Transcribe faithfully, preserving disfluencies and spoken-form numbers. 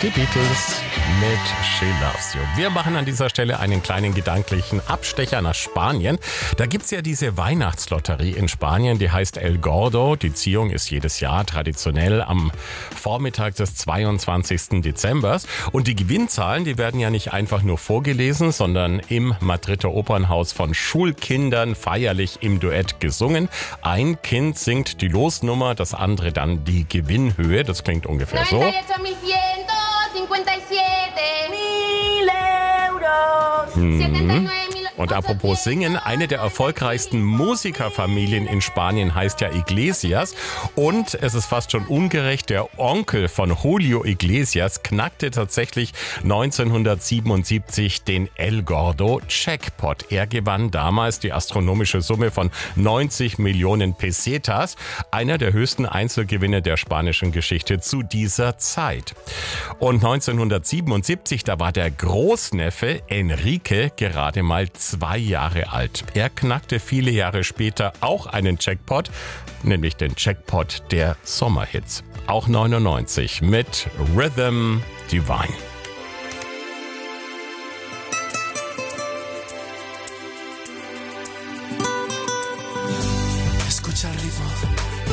Die Beatles mit She Loves You. Wir machen an dieser Stelle einen kleinen gedanklichen Abstecher nach Spanien. Da gibt's ja diese Weihnachtslotterie in Spanien, die heißt El Gordo. Die Ziehung ist jedes Jahr traditionell am Vormittag des zweiundzwanzigsten Dezember. Und die Gewinnzahlen, die werden ja nicht einfach nur vorgelesen, sondern im Madrider Opernhaus von Schulkindern feierlich im Duett gesungen. Ein Kind singt die Losnummer, das andere dann die Gewinnhöhe. Das klingt ungefähr so. Mhm. Und apropos Singen, eine der erfolgreichsten Musikerfamilien in Spanien heißt ja Iglesias. Und es ist fast schon ungerecht, der Onkel von Julio Iglesias knackte tatsächlich neunzehnhundertsiebenundsiebzig den El Gordo Jackpot. Er gewann damals die astronomische Summe von neunzig Millionen Pesetas, einer der höchsten Einzelgewinne der spanischen Geschichte zu dieser Zeit. Und neunzehnhundertsiebenundsiebzig, da war der Großneffe Enrique gerade mal zwei Jahre alt. Er knackte viele Jahre später auch einen Jackpot, nämlich den Jackpot der Sommerhits. Auch neunundneunzig mit Rhythm Divine. Escucha el ritmo.